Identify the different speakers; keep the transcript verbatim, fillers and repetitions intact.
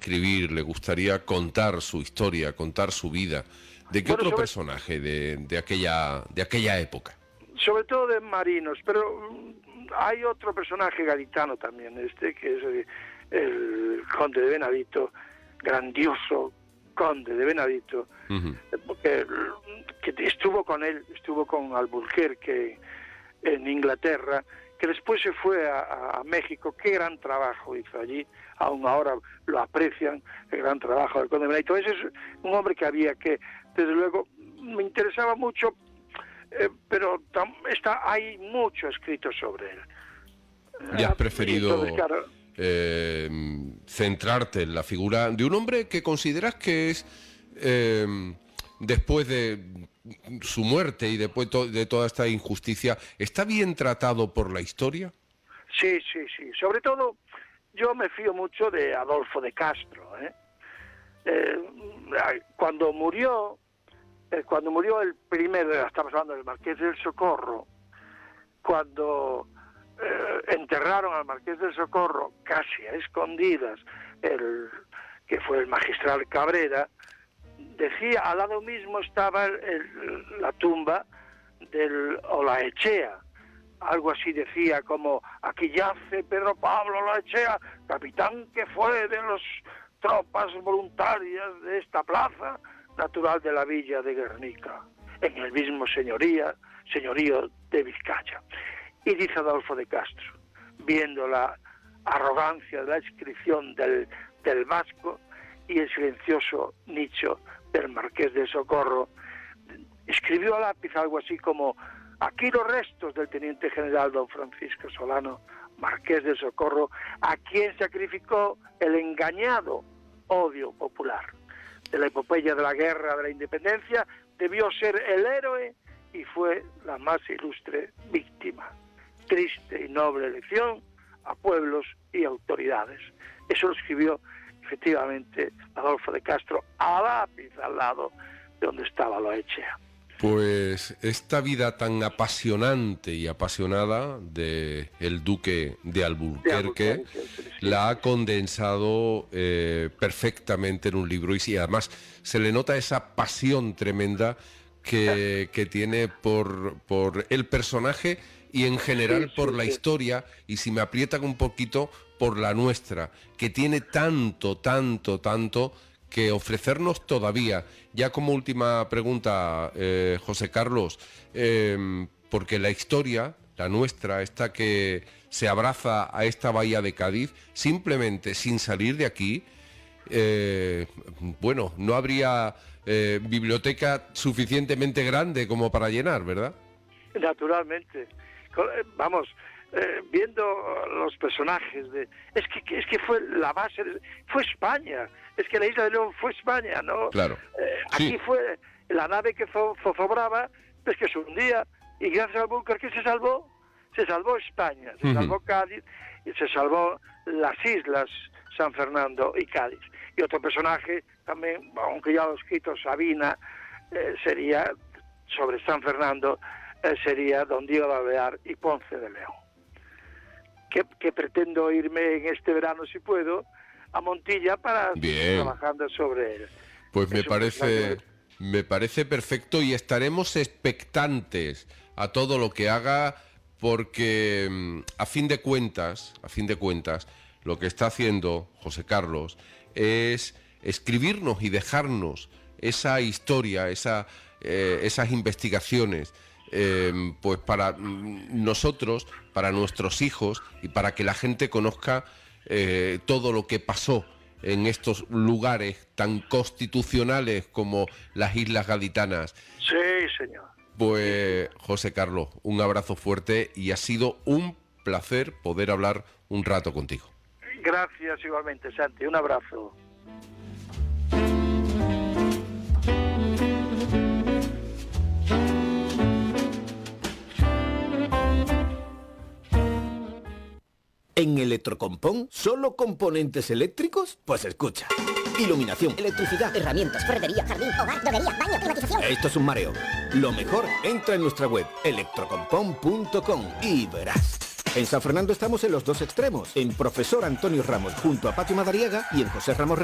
Speaker 1: escribir, le gustaría contar su historia, contar su vida? ¿De qué bueno, otro sobre... personaje de, de, aquella, de aquella época?
Speaker 2: Sobre todo de marinos, pero hay otro personaje gaditano también, este que es el, el conde de Benavito, grandioso conde de Benavito, uh-huh. porque, que estuvo con él, estuvo con Alburquerque en Inglaterra, que después se fue a, a México. Qué gran trabajo hizo allí, aún ahora lo aprecian, el gran trabajo del conde de Benavito. Ese es un hombre que había que, desde luego, me interesaba mucho, eh, pero tam, está, hay mucho escrito sobre él.
Speaker 1: ¿Y has preferido entonces, claro, eh, centrarte en la figura de un hombre que consideras que es, eh, después de su muerte y después to- de toda esta injusticia, está bien tratado por la historia?
Speaker 2: Sí, sí, sí. Sobre todo, yo me fío mucho de Adolfo de Castro, ¿eh? Eh, cuando murió, eh, cuando murió el primer, estamos hablando del Marqués del Socorro, cuando eh, enterraron al Marqués del Socorro casi a escondidas, el que fue el magistral Cabrera, decía, al lado mismo estaba el, el, la tumba del Olaechea, algo así decía como, aquí yace Pedro Pablo Olaechea, capitán que fue de las tropas voluntarias de esta plaza, natural de la villa de Guernica, en el mismo señoría, señorío de Vizcaya. Y dice Adolfo de Castro, viendo la arrogancia de la inscripción del, del vasco y el silencioso nicho del Marqués de Socorro, escribió a lápiz algo así como, aquí los restos del teniente general don Francisco Solano, Marqués de Socorro, a quien sacrificó el engañado odio popular. De la epopeya de la guerra de la independencia, debió ser el héroe y fue la más ilustre víctima. Triste y noble lección a pueblos y autoridades. Eso lo escribió efectivamente Adolfo de Castro a lápiz al lado de donde estaba Olaechea.
Speaker 1: Pues esta vida tan apasionante y apasionada de el duque de Alburquerque, de Alburquerque sí, sí. la ha condensado eh, perfectamente en un libro, y sí, además se le nota esa pasión tremenda que, que tiene por, por el personaje y en general sí, sí, por la sí. historia, y si me aprietan un poquito, por la nuestra, que tiene tanto, tanto, tanto que ofrecernos todavía. Ya como última pregunta, eh, José Carlos, eh, porque la historia, la nuestra, esta que se abraza a esta bahía de Cádiz, simplemente sin salir de aquí, eh, bueno, no habría eh, biblioteca suficientemente grande como para llenar, ¿verdad?
Speaker 2: Naturalmente. Vamos, eh, viendo los personajes de, es que es que fue la base, de, fue España, es que la isla de León fue España, ¿no?
Speaker 1: Claro.
Speaker 2: Eh, aquí sí. Fue la nave que zozobraba, pues que se hundía, y gracias a Alburquerque se salvó, se salvó España, se uh-huh. salvó Cádiz y se salvó las islas San Fernando y Cádiz. Y otro personaje también, aunque ya lo he escrito, Sabina, eh, sería sobre San Fernando, eh, sería don Diego de Alvear y Ponce de León. Que, que pretendo irme en este verano, si puedo, a Montilla para seguir trabajando sobre él.
Speaker 1: Pues me parece, me parece perfecto, y estaremos expectantes a todo lo que haga, porque a fin de cuentas, a fin de cuentas, lo que está haciendo José Carlos es escribirnos y dejarnos esa historia, esa, eh, esas investigaciones, eh, pues para nosotros, para nuestros hijos, y para que la gente conozca eh, todo lo que pasó en estos lugares tan constitucionales como las Islas Gaditanas.
Speaker 2: Sí, señor.
Speaker 1: Pues José Carlos, un abrazo fuerte, y ha sido un placer poder hablar un rato contigo.
Speaker 2: Gracias igualmente, Santi, un abrazo.
Speaker 3: ¿En Electrocompón solo componentes eléctricos? Pues escucha. Iluminación, electricidad,
Speaker 4: herramientas, ferretería, jardín, hogar, droguería, baño, climatización.
Speaker 3: Esto es un mareo. Lo mejor, entra en nuestra web electrocompón punto com y verás. En San Fernando estamos en los dos extremos, en Profesor Antonio Ramos junto a Patio Madariaga y en José Ramos